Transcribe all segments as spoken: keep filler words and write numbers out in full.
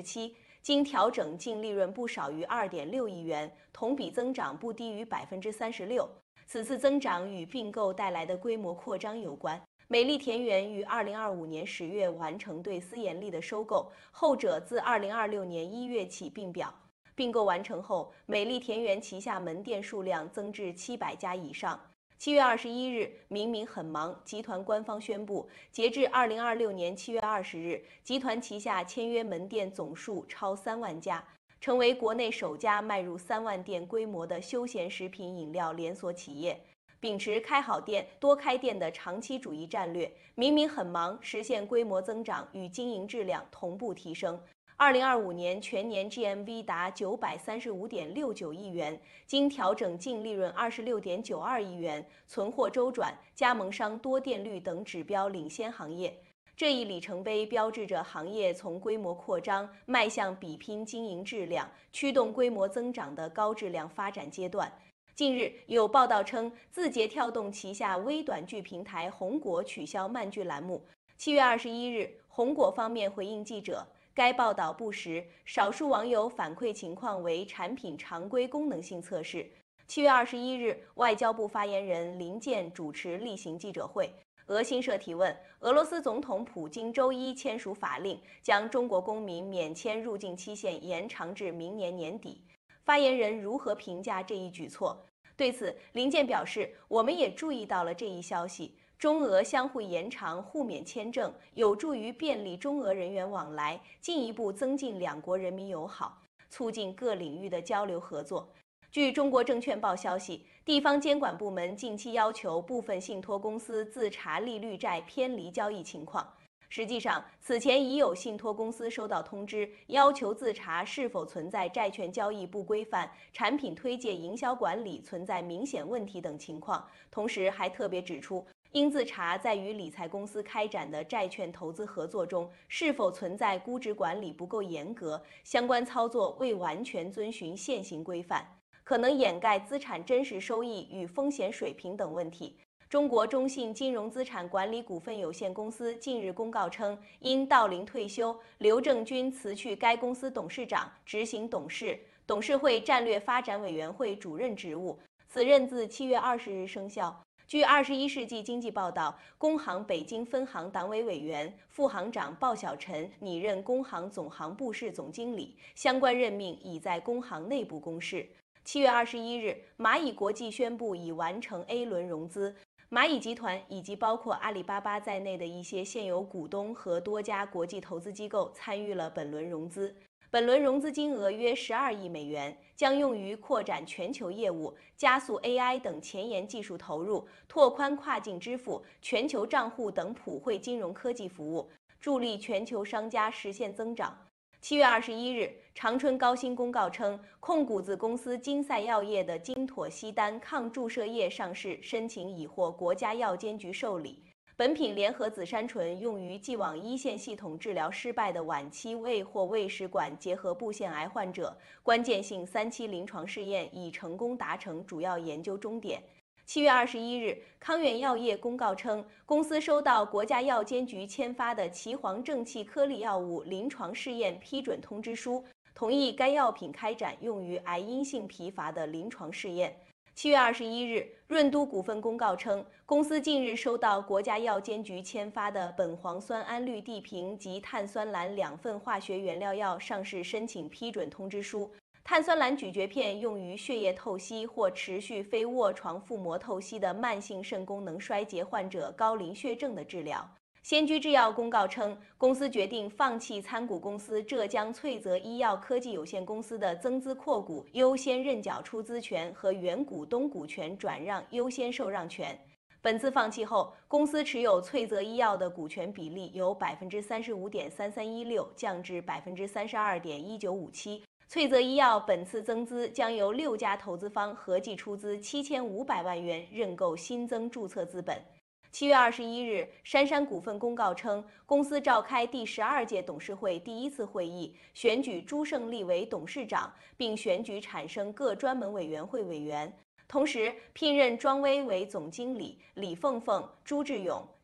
七，经调整净利润不少于二点六亿元，同比增长不低于百分之三十六。此次增长与并购带来的规模扩张有关。美丽田园于二零二五年十月完成对思妍丽的收购，后者自二零二六年一月起并表。并购完成后，美丽田园旗下门店数量增至七百家以上。七月二十一日，明明很忙集团官方宣布，截至二零二六年七月二十日，集团旗下签约门店总数超三万家，成为国内首家迈入三万店规模的休闲食品饮料连锁企业。秉持开好店、多开店的长期主义战略，明明很忙实现规模增长与经营质量同步提升。二零二五年全年 G M V 达九百三十五点六九亿元，经调整净利润二十六点九二亿元，存货周转、加盟商多店率等指标领先行业。这一里程碑标志着行业从规模扩张迈向比拼经营质量、驱动规模增长的高质量发展阶段。近日有报道称，字节跳动旗下微短剧平台红果取消漫剧栏目。七月二十一日，红果方面回应记者，该报道不实，少数网友反馈情况为产品常规功能性测试。七月二十一日，外交部发言人林健主持例行记者会。俄新社提问：俄罗斯总统普京周一签署法令，将中国公民免签入境期限延长至明年年底。发言人如何评价这一举措？对此，林健表示，我们也注意到了这一消息。中俄相互延长互免签证，有助于便利中俄人员往来，进一步增进两国人民友好，促进各领域的交流合作。据中国证券报消息，地方监管部门近期要求部分信托公司自查利率债偏离交易情况。实际上，此前已有信托公司收到通知，要求自查是否存在债券交易不规范、产品推介营销管理存在明显问题等情况。同时还特别指出，应自查在与理财公司开展的债券投资合作中，是否存在估值管理不够严格、相关操作未完全遵循现行规范，可能掩盖资产真实收益与风险水平等问题。中国中信金融资产管理股份有限公司近日公告称，因到龄退休，刘正军辞去该公司董事长、执行董事、董事会战略发展委员会主任职务，此任自七月二十日生效。据二十一世纪经济报道，工行北京分行党委委员、副行长鲍小晨拟任工行总行部室总经理，相关任命已在工行内部公示。七月二十一日，蚂蚁国际宣布已完成 A 轮融资。蚂蚁集团以及包括阿里巴巴在内的一些现有股东和多家国际投资机构参与了本轮融资。本轮融资金额约十二亿美元，将用于扩展全球业务、加速 A I 等前沿技术投入、拓宽跨境支付、全球账户等普惠金融科技服务，助力全球商家实现增长。七月二十一日，长春高新公告称，控股子公司金赛药业的金妥昔丹抗注射液上市申请已获国家药监局受理。本品联合紫杉醇用于既往一线系统治疗失败的晚期胃或胃食管结核部腺癌患者，关键性三期临床试验已成功达成主要研究终点。七月二十一日，康源药业公告称，公司收到国家药监局签发的岐黄正气颗粒药物临床试验批准通知书，同意该药品开展用于癌因性疲乏的临床试验。七月二十一日，润都股份公告称，公司近日收到国家药监局签发的苯磺酸胺氯地平及碳酸蓝两份化学原料药上市申请批准通知书。碳酸蓝咀嚼片用于血液透析或持续非卧床腹膜透析的慢性肾功能衰竭患者高磷血症的治疗。先居制药公告称，公司决定放弃参股公司浙江翠泽医药科技有限公司的增资扩股优先认缴出资权和原股东股权转让优先受让权。本次放弃后，公司持有翠泽医药的股权比例由百分之三十五点三三一六降至百分之三十二点一九五七。翠泽医药本次增资将由六家投资方合计出资七千五百万元认购新增注册资本。七月二十一日，杉杉股份公告称，公司召开第十二届董事会第一次会议，选举朱胜利为董事长，并选举产生各专门委员会委员。同时，聘任庄威为总经理，李凤凤、朱志勇、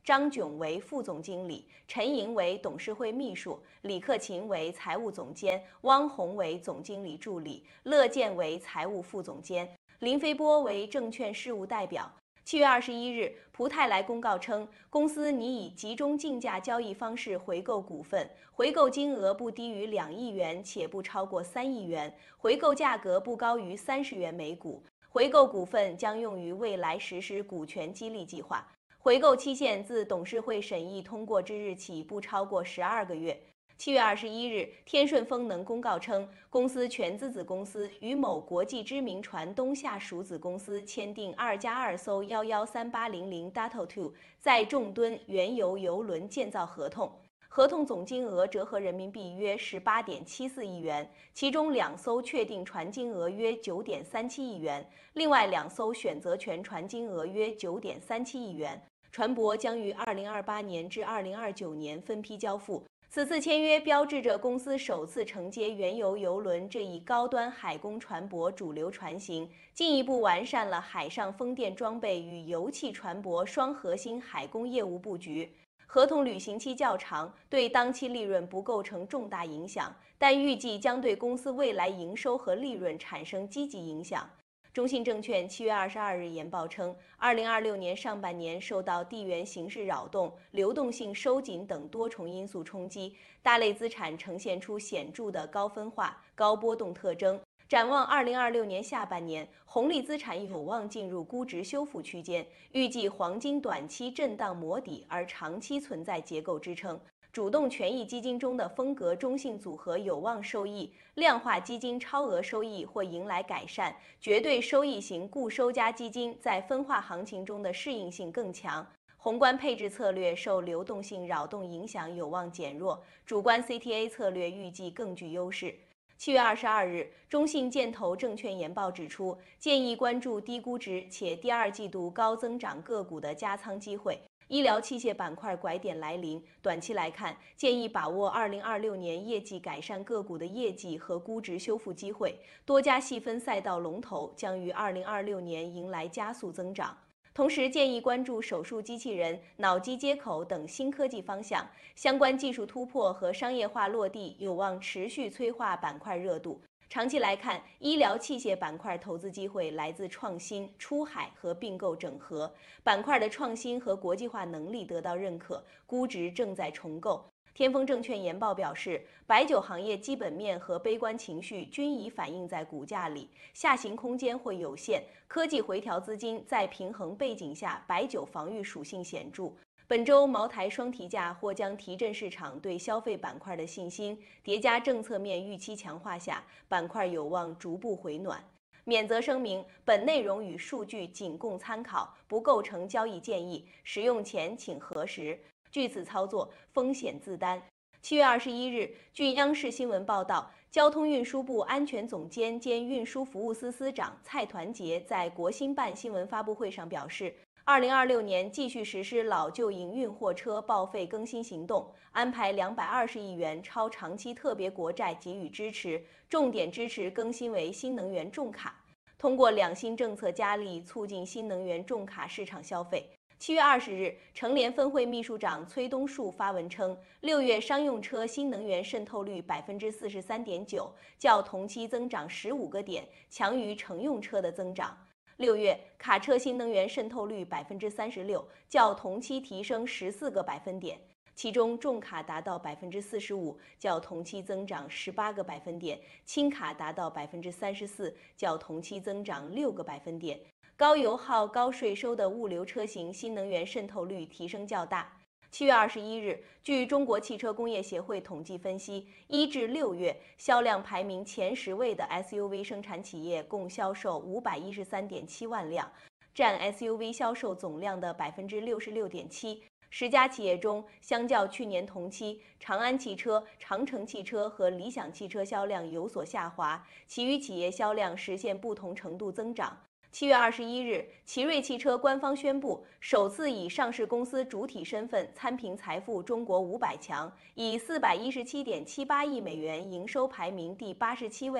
张炯为副总经理，陈莹为董事会秘书，李克勤为财务总监，汪红为总经理助理，乐健为财务副总监，林飞波为证券事务代表。七月二十一日，蒲泰来公告称，公司拟以集中竞价交易方式回购股份，回购金额不低于两亿元，且不超过三亿元，回购价格不高于三十元每股。回购股份将用于未来实施股权激励计划，回购期限自董事会审议通过之日起不超过十二个月。七月二十一日，天顺风能公告称，公司全资子公司与某国际知名船东下属子公司签订二加二艘一一三八零零 Dato 二载重吨原油油轮建造合同。合同总金额折合人民币约十八点七四亿元，其中两艘确定船金额约九点三七亿元，另外两艘选择权船金额约九点三七亿元。船舶将于二零二八年至二零二九年分批交付。此次签约标志着公司首次承接原油油轮这一高端海工船舶主流船型，进一步完善了海上风电装备与油气船舶双核心海工业务布局。合同履行期较长，对当期利润不构成重大影响，但预计将对公司未来营收和利润产生积极影响。中信证券七月二十二日研报称，二零二六年上半年受到地缘形势扰动、流动性收紧等多重因素冲击，大类资产呈现出显著的高分化、高波动特征。展望二零二六年下半年，红利资产有望进入估值修复区间，预计黄金短期震荡磨底，而长期存在结构支撑。主动权益基金中的风格中性组合有望受益，量化基金超额收益或迎来改善，绝对收益型固收加基金在分化行情中的适应性更强。宏观配置策略受流动性扰动影响有望减弱，主观 C T A 策略预计更具优势。七月二十二日，中信建投证券研报指出，建议关注低估值且第二季度高增长个股的加仓机会。医疗器械板块拐点来临，短期来看，建议把握二零二六年业绩改善个股的业绩和估值修复机会。多家细分赛道龙头将于二零二六年迎来加速增长。同时建议关注手术机器人、脑机接口等新科技方向，相关技术突破和商业化落地有望持续催化板块热度。长期来看，医疗器械板块投资机会来自创新、出海和并购整合，板块的创新和国际化能力得到认可，估值正在重构。天风证券研报表示，白酒行业基本面和悲观情绪均已反映在股价里，下行空间会有限。科技回调资金在平衡背景下，白酒防御属性显著。本周茅台双提价或将提振市场对消费板块的信心，叠加政策面预期强化下，板块有望逐步回暖。免责声明：本内容与数据仅供参考，不构成交易建议，使用前请核实。据此操作，风险自担。七月二十一日，据央视新闻报道，交通运输部安全总监兼运输服务司司长蔡团结在国新办新闻发布会上表示，二零二六年继续实施老旧营运货车报废更新行动，安排两百二十亿元超长期特别国债给予支持，重点支持更新为新能源重卡，通过两新政策加力促进新能源重卡市场消费。七月二十日，成联分会秘书长崔东树发文称，六月商用车新能源渗透率百分之四十三点九，较同期增长十五个点，强于乘用车的增长。六月卡车新能源渗透率百分之三十六，较同期提升十四个百分点，其中重卡达到百分之四十五，较同期增长十八个百分点；轻卡达到百分之三十四，较同期增长六个百分点。高油耗、高税收的物流车型新能源渗透率提升较大。七月二十一日，据中国汽车工业协会统计分析，一至六月销量排名前十位的 S U V 生产企业共销售五百一十三点七万辆，占 S U V 销售总量的百分之六十六点七。十家企业中，相较去年同期，长安汽车、长城汽车和理想汽车销量有所下滑，其余企业销量实现不同程度增长。七月二十一日，奇瑞汽车官方宣布，首次以上市公司主体身份参评财富中国五百强，以四百一十七点七八亿美元营收排名第八十七位。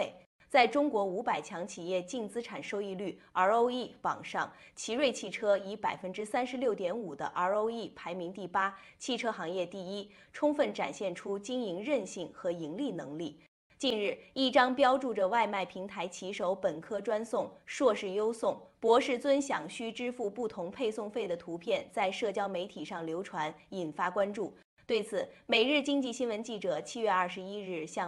在中国五百强企业净资产收益率 R O E 榜上，奇瑞汽车以百分之三十六点五的 R O E 排名第八，汽车行业第一，充分展现出经营韧性和盈利能力。近日，一张标注着外卖平台骑手本科专送、硕士优送、博士尊享需支付不同配送费的图片在社交媒体上流传，引发关注。对此，每日经济新闻记者七月二十一日向